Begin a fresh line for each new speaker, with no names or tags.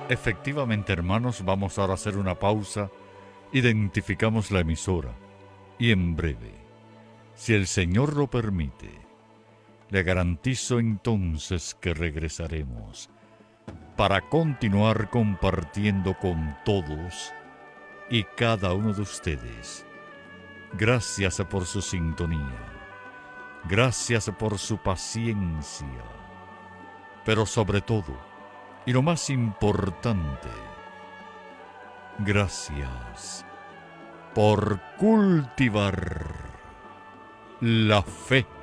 Efectivamente, hermanos, vamos ahora a hacer una pausa. Identificamos la emisora y en breve, si el Señor lo permite, le garantizo entonces que regresaremos para continuar compartiendo con todos y cada uno de ustedes. Gracias por su sintonía, gracias por su paciencia, pero sobre todo, y lo más importante, gracias por cultivar la fe